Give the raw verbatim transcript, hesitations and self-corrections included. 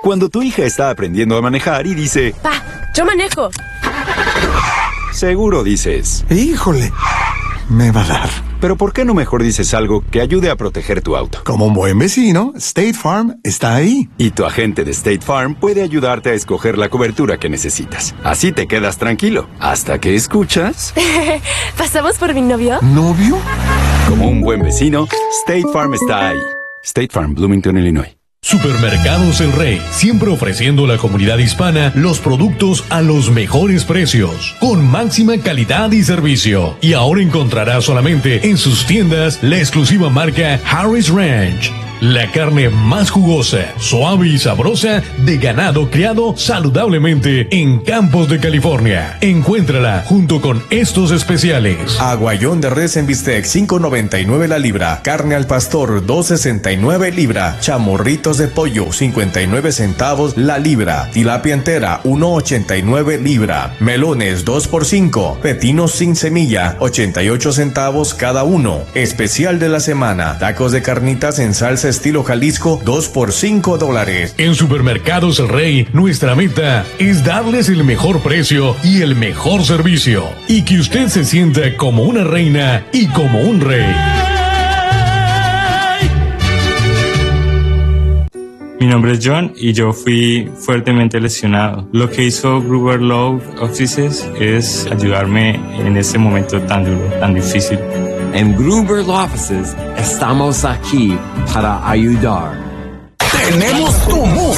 Cuando tu hija está aprendiendo a manejar y dice, Pa, yo manejo. seguro dices, híjole, me va a dar. pero ¿por qué no mejor dices algo que ayude a proteger tu auto? Como un buen vecino, State Farm está ahí. Y tu agente de State Farm puede ayudarte a escoger la cobertura que necesitas. Así te quedas tranquilo, hasta que escuchas... ¿Pasamos por mi novio? ¿Novio? Como un buen vecino, State Farm está ahí. State Farm, Bloomington, Illinois. Supermercados El Rey, siempre ofreciendo a la comunidad hispana los productos a los mejores precios, con máxima calidad y servicio. Y ahora encontrará solamente en sus tiendas la exclusiva marca Harris Ranch. La carne más jugosa, suave y sabrosa de ganado criado saludablemente en Campos de California. Encuéntrala junto con estos especiales. Aguayón de res en bistec cinco noventa y nueve la libra. Carne al pastor dos sesenta y nueve libra. Chamorritos de pollo cincuenta y nueve centavos la libra. Tilapia entera uno ochenta y nueve libra. Melones dos por cinco. Pepinos sin semilla ochenta y ocho centavos cada uno. Especial de la semana. Tacos de carnitas en salsa estilo Jalisco dos por cinco dólares. En Supermercados El Rey, nuestra meta es darles el mejor precio y el mejor servicio, y que usted se sienta como una reina y como un rey. Mi nombre es John y yo fui fuertemente lesionado. Lo que hizo Gruber Law Offices es ayudarme en este momento tan duro, tan difícil. En Gruber Law Offices estamos aquí para ayudar. Tenemos tu música.